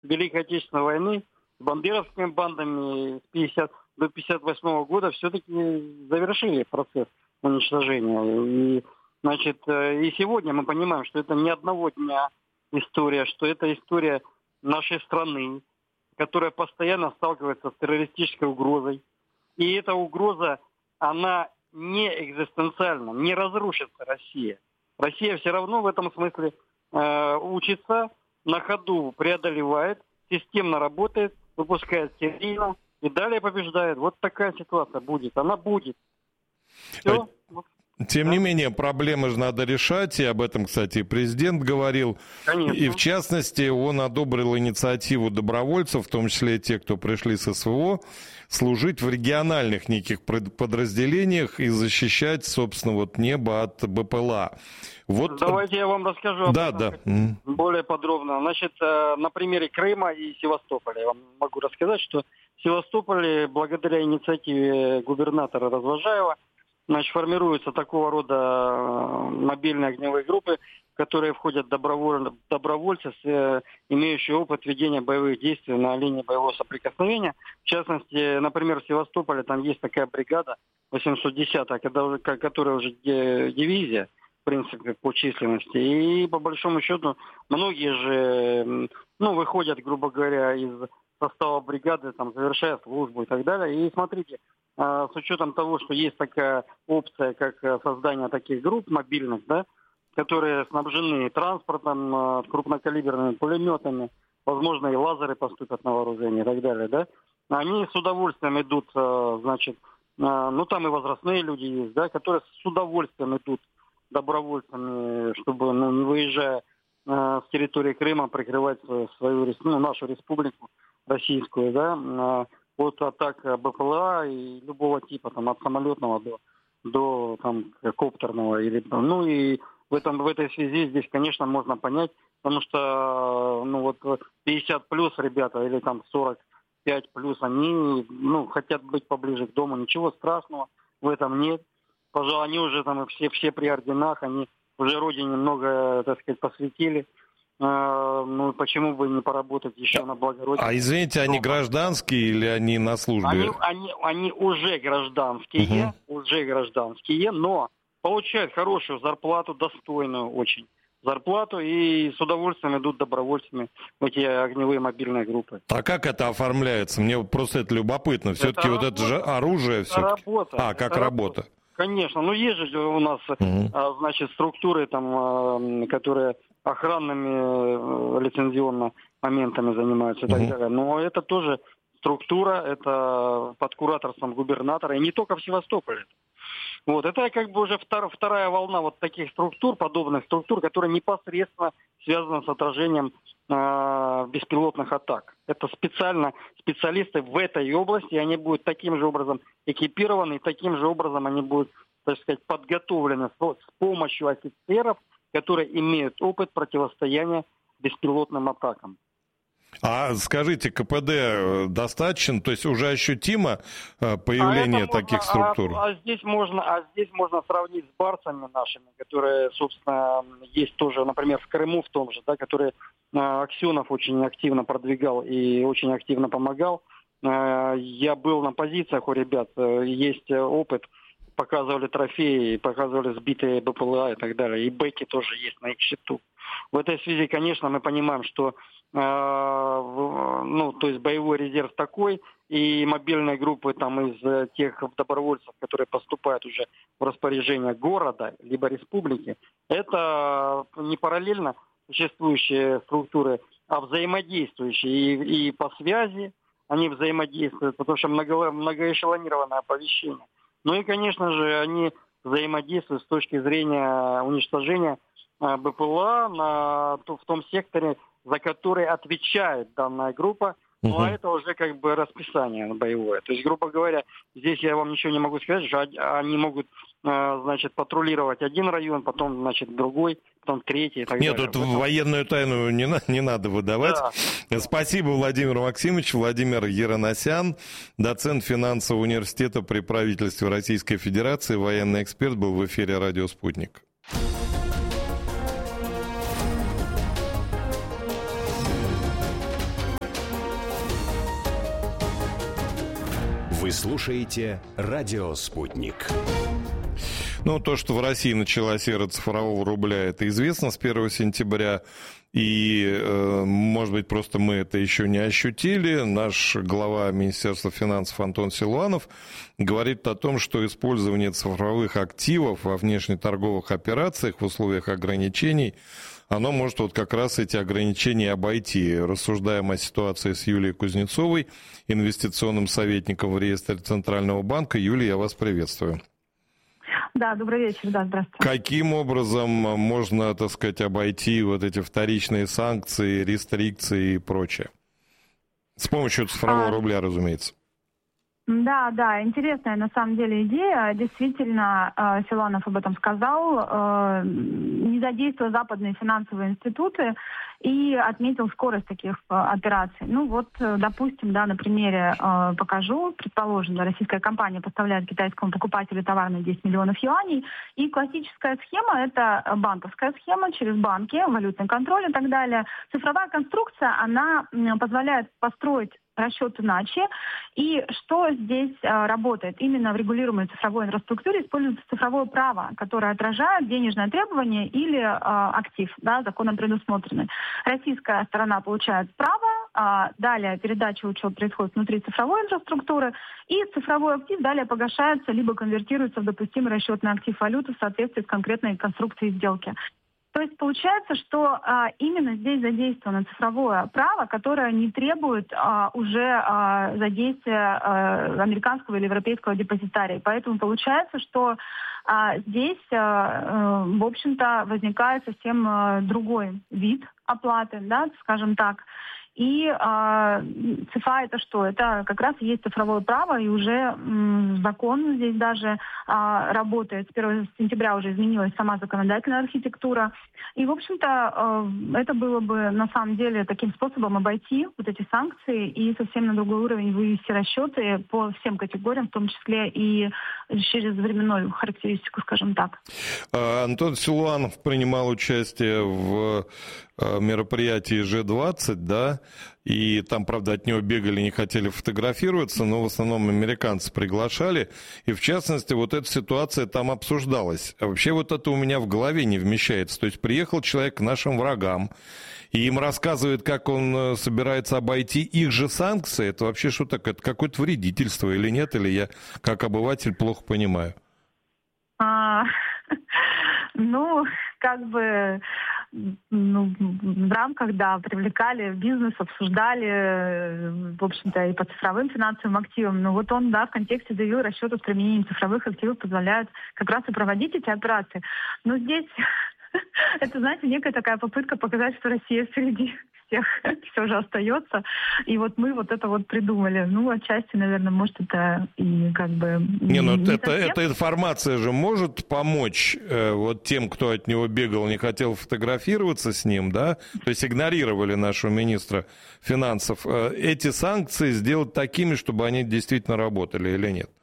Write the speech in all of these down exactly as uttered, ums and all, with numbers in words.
Великой Отечественной войны, с бандеровскими бандами с пятидесятого до пятьдесят восьмого года все-таки завершили процесс уничтожения. И, значит, и сегодня мы понимаем, что это не одного дня история, что это история нашей страны, которая постоянно сталкивается с террористической угрозой. И эта угроза, она не экзистенциальна, не разрушится Россия. Россия все равно в этом смысле э, учится, на ходу преодолевает, системно работает, выпускает серийно и далее побеждает. Вот такая ситуация будет. Она будет. Все. Тем да. не менее, проблемы же надо решать, и об этом, кстати, и президент говорил. Конечно. И, в частности, он одобрил инициативу добровольцев, в том числе те, кто пришли с СВО, служить в региональных неких подразделениях и защищать, собственно, вот небо от БПЛА. Вот... Давайте я вам расскажу об да, этом да. более подробно. Значит, на примере Крыма и Севастополя я вам могу рассказать, что в Севастополе, благодаря инициативе губернатора Развожаева, значит, формируются такого рода мобильные огневые группы, в которые входят доброволь... добровольцы, с, имеющие опыт ведения боевых действий на линии боевого соприкосновения. В частности, например, в Севастополе там есть такая бригада восемьсот десятая, когда уже, которая уже дивизия, в принципе, по численности. И по большому счету многие же ну, выходят, грубо говоря, из состава бригады, там, завершая службу и так далее. И смотрите, с учетом того, что есть такая опция, как создание таких групп мобильных, да, которые снабжены транспортом, крупнокалиберными пулеметами, возможно, и лазеры поступят на вооружение и так далее, да, они с удовольствием идут, значит, ну там и возрастные люди есть, да, которые с удовольствием идут добровольцами, чтобы, ну, не выезжая с территории Крыма, прикрывать свою, ну, нашу республику российскую, да, от атак БПЛА и любого типа, там, от самолетного до, до там, коптерного. Или, ну и в, этом, в этой связи здесь, конечно, можно понять, потому что ну, вот пятьдесят плюс ребята или там сорок пять плюс, они ну, хотят быть поближе к дому, ничего страшного в этом нет. Пожалуй, они уже там все, все при орденах, они уже родине много, так сказать, посвятили. Ну, почему бы не поработать еще на благо Родины? А извините, они гражданские или они на службе? Они, они, они уже гражданские, угу. уже гражданские, но получают хорошую зарплату, достойную очень зарплату, и с удовольствием идут добровольцами в эти огневые мобильные группы. А как это оформляется? Мне просто это любопытно. Все-таки это вот работа. Это же оружие. Это работа. А, как это работа? работа. Конечно, ну есть же у нас, угу. значит, структуры, там, которые охранными лицензионно моментами занимаются и так далее. Но это тоже структура, это под кураторством губернатора, и не только в Севастополе. Вот, это как бы уже втор, вторая волна вот таких структур, подобных структур, которые непосредственно связаны с отражением э, беспилотных атак. Это специально специалисты в этой области, и они будут таким же образом экипированы, и таким же образом они будут, так сказать, подготовлены с, с помощью офицеров, которые имеют опыт противостояния беспилотным атакам. А скажите, КПД достаточно, то есть уже ощутимо появление а таких можно, структур? А, а, здесь можно, а здесь можно сравнить с барсами нашими, которые, собственно, есть тоже, например, в Крыму в том же, да, которые Аксенов очень активно продвигал и очень активно помогал. Я был на позициях у ребят, есть опыт. Показывали трофеи, показывали сбитые БПЛА и так далее. И бэки тоже есть на их счету. В этой связи, конечно, мы понимаем, что э, ну, то есть боевой резерв такой, и мобильные группы там из тех добровольцев, которые поступают уже в распоряжение города либо республики, это не параллельно существующие структуры, а взаимодействующие. И, и по связи они взаимодействуют, потому что много, многоэшелонированное оповещение. Ну и, конечно же, они взаимодействуют с точки зрения уничтожения БПЛА на, в том секторе, за который отвечает данная группа. Ну, а это уже как бы расписание боевое. То есть, грубо говоря, здесь я вам ничего не могу сказать, что они могут, значит, патрулировать один район, потом, значит, другой, потом третий и так Нет, далее. Нет, тут военную тайну не, не надо выдавать. Да. Спасибо, Владимир Максимович. Владимир Ераносян, доцент финансового университета при правительстве Российской Федерации, военный эксперт, был в эфире «Радио Спутник». Вы слушаете «Радио Спутник». Ну, то, что в России началась эра цифрового рубля, это известно с первого сентября. И, э, может быть, просто мы это еще не ощутили. Наш глава Министерства финансов Антон Силуанов говорит о том, что использование цифровых активов во внешнеторговых операциях в условиях ограничений, оно может вот как раз эти ограничения обойти. Рассуждаем о ситуации с Юлией Кузнецовой, инвестиционным советником в реестре Центрального банка. Юлия, я вас приветствую. Да, добрый вечер, да, здравствуйте. Каким образом можно, так сказать, обойти вот эти вторичные санкции, рестрикции и прочее? С помощью цифрового а... рубля, разумеется. Да, да, интересная на самом деле идея. Действительно, Силуанов об этом сказал, не задействуя западные финансовые институты, и отметил скорость таких операций. Ну вот, допустим, да, на примере покажу. Предположим, да, российская компания поставляет китайскому покупателю товар на десять миллионов юаней, и классическая схема – это банковская схема через банки, валютный контроль и так далее. Цифровая конструкция, она позволяет построить расчет иначе. И что здесь а, работает? Именно в регулируемой цифровой инфраструктуре используется цифровое право, которое отражает денежное требование или а, актив, да, законом предусмотренный. Российская сторона получает право, а, далее передача учет происходит внутри цифровой инфраструктуры, и цифровой актив далее погашается, либо конвертируется в допустимый расчетный актив валюты в соответствии с конкретной конструкцией сделки. То есть получается, что а, именно здесь задействовано цифровое право, которое не требует а, уже а, задействия а, американского или европейского депозитария. Поэтому получается, что а, здесь, а, а, в общем-то, возникает совсем а, другой вид оплаты, да, скажем так. И э, ЦИФА это что? Это как раз есть цифровое право, и уже м, закон здесь даже э, работает. С первого сентября уже изменилась сама законодательная архитектура. И, в общем-то, э, это было бы на самом деле таким способом обойти вот эти санкции и совсем на другой уровень вывести расчеты по всем категориям, в том числе и через временную характеристику, скажем так. Антон Силуанов принимал участие в мероприятии джи двадцать, да, и там, правда, от него бегали, не хотели фотографироваться, но в основном американцы приглашали, и в частности вот эта ситуация там обсуждалась. А вообще вот это у меня в голове не вмещается, то есть приехал человек к нашим врагам, и им рассказывает, как он собирается обойти их же санкции, это вообще что такое, это какое-то вредительство или нет, или я как обыватель плохо понимаю? А, ну, как бы... Ну, в рамках, да, привлекали бизнес, обсуждали, в общем-то, и по цифровым финансовым активам. Но вот он, да, в контексте заявил, расчеты с применением цифровых активов позволяют как раз и проводить эти операции. Но здесь, это, знаете, некая такая попытка показать, что Россия впереди всех все же остается. И вот мы вот это вот придумали. Ну, отчасти, наверное, может, это и как бы... Не, ну не это, эта информация же может помочь э, вот тем, кто от него бегал, не хотел фотографироваться с ним, да? То есть игнорировали нашего министра финансов. Э, эти санкции сделать такими, чтобы они действительно работали или нет?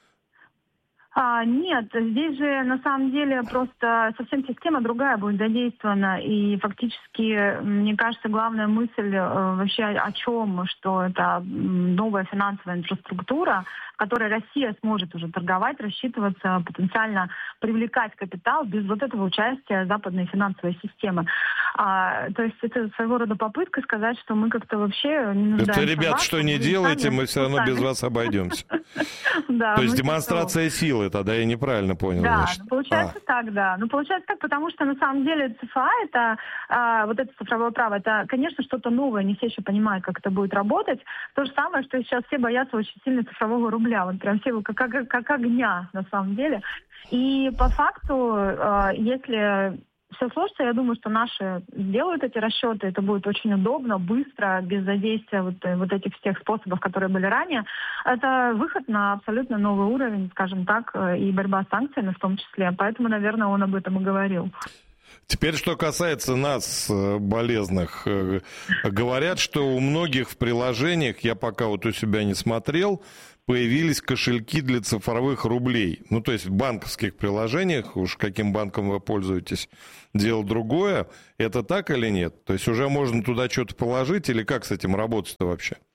А, нет, здесь же на самом деле просто совсем система другая будет задействована. И фактически, мне кажется, главная мысль э, вообще о чем, что это новая финансовая инфраструктура, в которой Россия сможет уже торговать, рассчитываться, потенциально привлекать капитал без вот этого участия западной финансовой системы. А, то есть это своего рода попытка сказать, что мы как-то вообще не нуждаемся. Это, ребят, что не делаете, мы все равно без вас обойдемся. То есть демонстрация силы, тогда я неправильно понял. Да, получается так, да. Ну, получается так, потому что на самом деле ЦИФА, это вот это цифровое право, это, конечно, что-то новое, не все еще понимают, как это будет работать. То же самое, что сейчас все боятся очень сильно цифрового рубля. Вот прям все как, как, как огня, на самом деле. И по факту, если все сложится, я думаю, что наши сделают эти расчеты, это будет очень удобно, быстро, без задействия вот, вот этих всех способов, которые были ранее. Это выход на абсолютно новый уровень, скажем так, и борьба с санкциями в том числе. Поэтому, наверное, он об этом и говорил. Теперь, что касается нас, болезных, говорят, что у многих в приложениях, я пока вот у себя не смотрел, появились кошельки для цифровых рублей. Ну, то есть в банковских приложениях, уж каким банком вы пользуетесь, дело другое. Это так или нет? То есть уже можно туда что-то положить или как с этим работать-то вообще?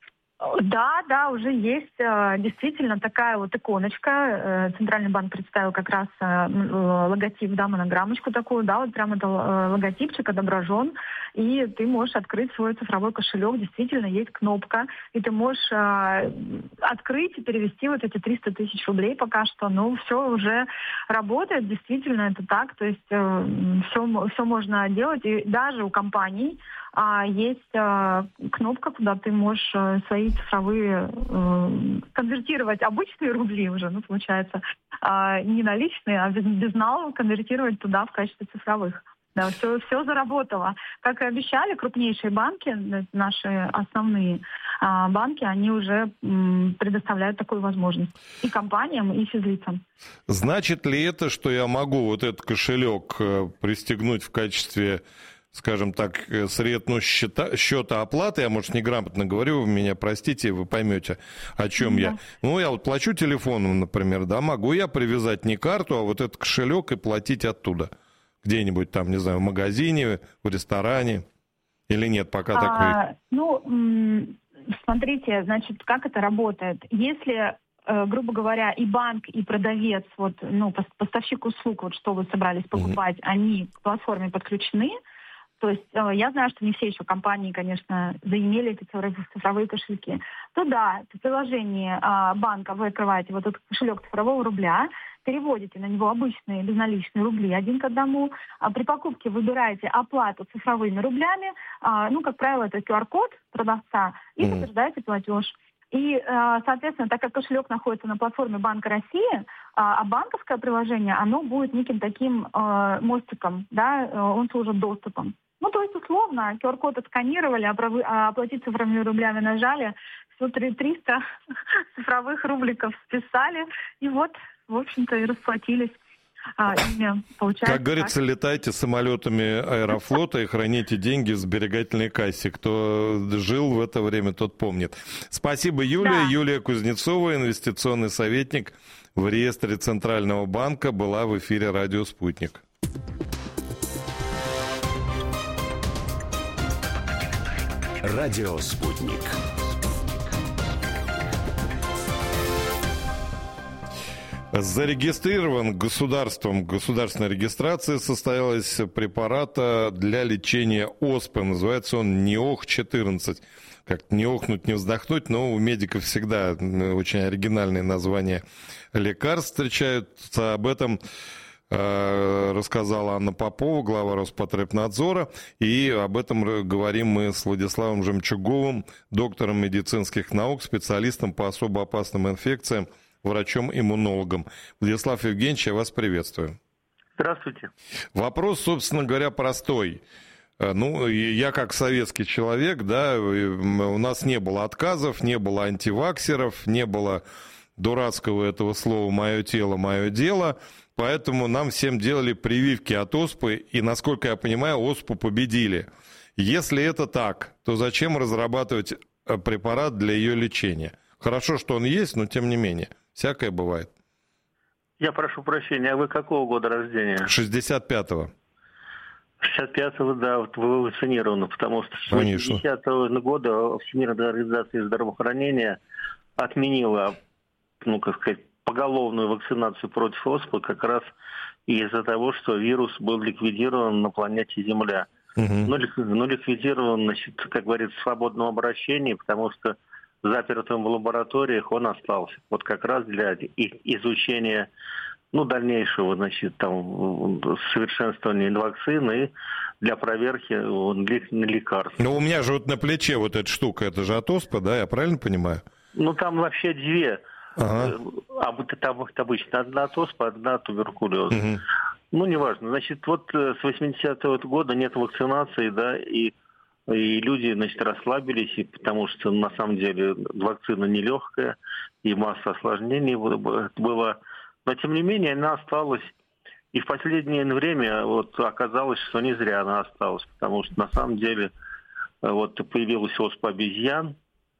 Да, да, уже есть э, действительно такая вот иконочка. Э, Центральный банк представил как раз э, м, логотип, да, монограммочку такую, да, вот прям это э, логотипчик отображен, и ты можешь открыть свой цифровой кошелек. Действительно есть кнопка, и ты можешь э, открыть и перевести вот эти триста тысяч рублей пока что. Ну, все уже работает, действительно это так. То есть э, все, все можно делать, и даже у компаний а, есть а, кнопка, куда ты можешь а, свои цифровые а, конвертировать обычные рубли уже, ну, получается, а, не наличные, а без, безнал конвертировать туда в качестве цифровых. Да, все, все заработало. Как и обещали, крупнейшие банки, наши основные а, банки, они уже м, предоставляют такую возможность и компаниям, и физлицам. Значит ли это, что я могу вот этот кошелек пристегнуть в качестве, скажем так, среднего счета, счета оплаты? Я, может, неграмотно говорю, вы меня простите, вы поймете, о чем да. я. Ну, я вот плачу телефоном, например, да, могу я привязать не карту, а вот этот кошелек и платить оттуда? Где-нибудь там, не знаю, в магазине, в ресторане? Или нет, пока а, такой? Ну, смотрите, значит, как это работает. Если, э, грубо говоря, и банк, и продавец, вот, ну, поставщик услуг, вот что вы собрались покупать, угу. они к платформе подключены, то есть э, я знаю, что не все еще компании, конечно, заимели эти цифровые кошельки, то да, в приложении э, банка вы открываете вот этот кошелек цифрового рубля, переводите на него обычные безналичные рубли один к одному. А при покупке выбираете оплату цифровыми рублями. А, ну, как правило, это ку ар-код продавца. И подтверждаете платеж. И, соответственно, так как кошелек находится на платформе Банка России, а банковское приложение, оно будет неким таким э, мостиком, да, он служит доступом. Ну, то есть, условно, ку ар-код отсканировали, оплатить цифровыми рублями нажали, все триста цифровых рубликов списали, и вот, в общем-то, и расплатились. А, ими, как говорится, так. Летайте самолетами Аэрофлота и храните деньги в сберегательной кассе. Кто жил в это время, тот помнит. Спасибо, Юлия. Да. Юлия Кузнецова, инвестиционный советник в реестре Центрального банка, была в эфире «Радио Спутник». «Радио Спутник». Зарегистрирован государством, государственная регистрация состоялась препарата для лечения оспы. Называется он НИОХ четырнадцать. Как не охнуть, не вздохнуть, но у медиков всегда очень оригинальные названия лекарств встречаются. Об этом э, рассказала Анна Попова, глава Роспотребнадзора. И об этом говорим мы с Владиславом Жемчуговым, доктором медицинских наук, специалистом по особо опасным инфекциям, врачом-иммунологом. Владислав Евгеньевич, я вас приветствую. Здравствуйте. Вопрос, собственно говоря, простой. Ну, я как советский человек, да, у нас не было отказов, не было антиваксеров, не было дурацкого этого слова «мое тело, мое дело», поэтому нам всем делали прививки от оспы, и, насколько я понимаю, оспу победили. Если это так, то зачем разрабатывать препарат для ее лечения? Хорошо, что он есть, но тем не менее. Всякое бывает. Я прошу прощения, а вы какого года рождения? шестьдесят пятого. шестьдесят пятого, да, вот вы вакцинированы, потому что с восьмидесятого года Всемирная организация здравоохранения отменила, ну, как сказать, поголовную вакцинацию против оспы как раз из-за того, что вирус был ликвидирован на планете Земля. Угу. Ну, ну, ликвидирован, значит, как говорится, в свободном обращении, потому что запертым в лабораториях он остался. Вот как раз для изучения, ну, дальнейшего, значит, там, совершенствования вакцины и для проверки лекарств. Ну, у меня же вот на плече вот эта штука, это же от оспы, да, я правильно понимаю? Ну, там вообще две. Ага. А там обычно одна от оспы, одна от туберкулеза. Угу. Ну, неважно. Значит, вот с восьмидесятого года нет вакцинации, да, и И люди, значит, расслабились, потому что, на самом деле, вакцина нелегкая, и масса осложнений была. Но, тем не менее, она осталась. И в последнее время вот оказалось, что не зря она осталась, потому что, на самом деле, вот появилась оспа обезьян,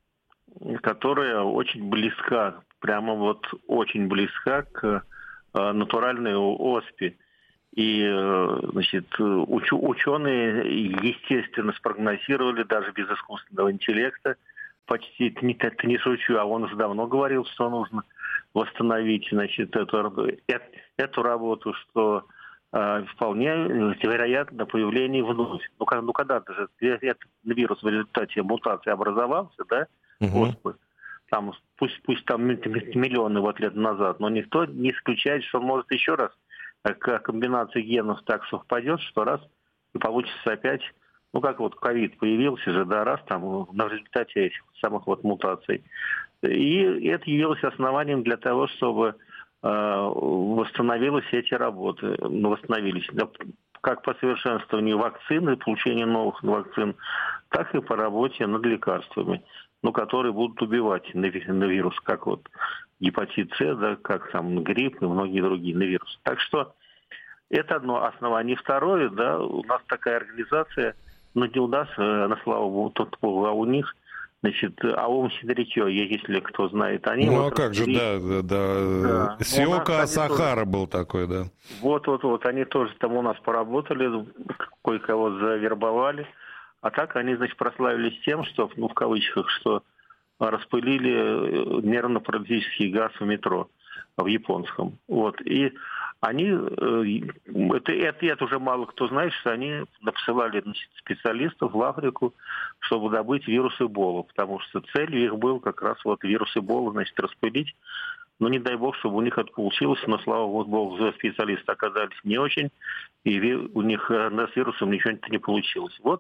которая очень близка, прямо вот очень близка к натуральной оспе. И, значит, уч- ученые, естественно, спрогнозировали даже без искусственного интеллекта, почти, это не, это не шучу, а он уже давно говорил, что нужно восстановить, значит, эту, эту работу, что э, вполне вероятно появление вновь. Ну, ну когда-то же этот вирус в результате мутации образовался, да, угу. оспы. Там, пусть, пусть там миллионы вот лет назад, но никто не исключает, что он может еще раз комбинация генов так совпадет, что раз и получится опять, ну как вот ковид появился же, да, раз там на результате этих самых вот мутаций. И это явилось основанием для того, чтобы э, восстановились эти работы, ну, восстановились, как по совершенствованию вакцин и получению новых вакцин, так и по работе над лекарствами, ну, которые будут убивать на, на вирус, как вот гепатит С, да, как там грипп и многие другие на вирусы. Так что это одно основание. Второе, да, у нас такая организация, но не у нас, на слава богу, а у них, значит, АОМ Сидоричо, если кто знает, они... Ну, вот а как распили... же, да, да, да. Сиока Сахара тоже... был такой, да. Вот-вот-вот, они тоже там у нас поработали, кое-кого завербовали. А так они, значит, прославились тем, что, ну, в кавычках, что распылили нервно-паралитический газ в метро, в японском. Вот. И они, это, это, это уже мало кто знает, что они посылали, значит, специалистов в Африку, чтобы добыть вирус Эбола, потому что целью их был как раз вот вирус Эбола, значит, распылить. Ну, не дай бог, чтобы у них это получилось, но, слава богу, специалисты оказались не очень, и у них с вирусом ничего не получилось. Вот.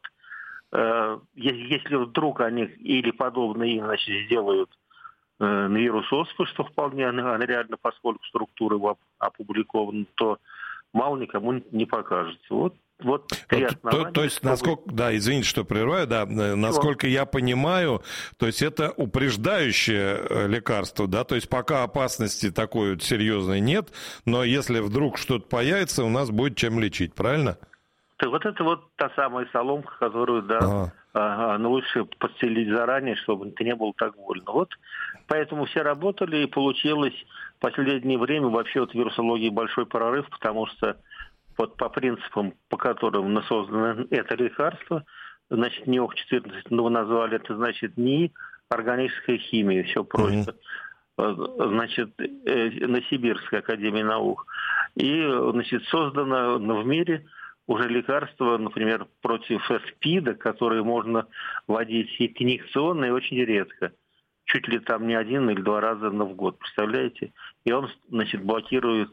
Если вдруг они или подобные, значит, сделают э, вирус оспы, что вполне она реально, поскольку структура его опубликована, то мало никому не покажется. Вот, вот три основания. То, то есть, насколько, да, извините, что прерываю, да, насколько я понимаю, то есть это упреждающее лекарство, да, то есть пока опасности такой вот серьезной нет, но если вдруг что-то появится, у нас будет чем лечить, правильно? Вот это вот та самая соломка, которую, да, ага. а, ну, лучше подстелить заранее, чтобы это не было так больно. Вот поэтому все работали, и получилось в последнее время вообще вот в вирусологии большой прорыв, потому что вот по принципам, по которым создано это лекарство, значит, НИОХ четырнадцать, ну, вы назвали это, значит, НИИ, органическая химия, все просто. Mm-hmm. Значит, Новосибирская академия наук. И, значит, создано в мире уже лекарства, например, против СПИДа, которые можно вводить инъекционно и очень редко. Чуть ли там не один или два раза в год, представляете? И он, значит, блокирует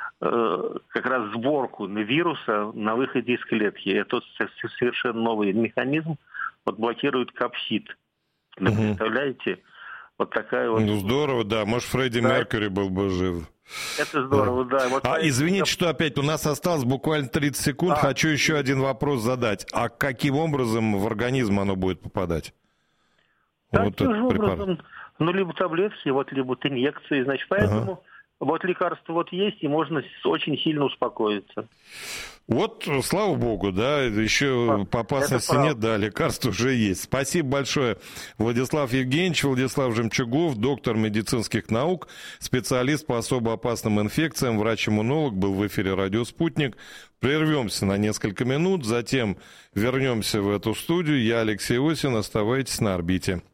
э, как раз сборку вируса на выходе из клетки. Это совершенно новый механизм. Вот блокирует капсид. Угу. Представляете? Вот такая вот... Ну, здорово, да. Может, Фредди да. Меркьюри был бы жив. Это здорово, да. да. Вот а, извините, что опять у нас осталось буквально тридцать секунд. А. Хочу еще один вопрос задать. А каким образом в организм оно будет попадать? Таким вот образом, ну, либо таблетки, вот, либо инъекции. Значит, поэтому ага. вот лекарство вот есть, и можно очень сильно успокоиться. Вот, слава богу, да, еще а, по опасности нет, да, лекарств уже есть. Спасибо большое, Владислав Евгеньевич, Владислав Жемчугов, доктор медицинских наук, специалист по особо опасным инфекциям, врач-иммунолог, был в эфире «Радио Спутник». Прервемся на несколько минут, затем вернемся в эту студию. Я Алексей Осин, оставайтесь на орбите.